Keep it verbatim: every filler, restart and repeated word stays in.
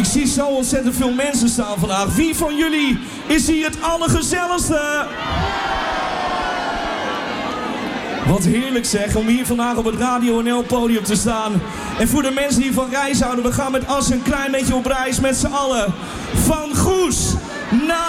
Ik zie zo ontzettend veel mensen staan vandaag. Wie van jullie is hier het allergezelligste? Wat heerlijk zeg, om hier vandaag op het Radio N L podium te staan. En voor de mensen die van reis houden, we gaan met As een klein beetje op reis met z'n allen. Van Goes naar...